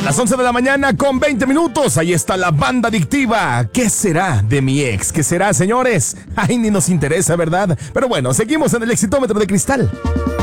Las 11 de la mañana con 20 minutos. Ahí está la banda adictiva. ¿Qué será de mi ex? ¿Qué será, señores? Ay, ni nos interesa, ¿verdad? Pero bueno, seguimos en el Exitómetro de Cristal.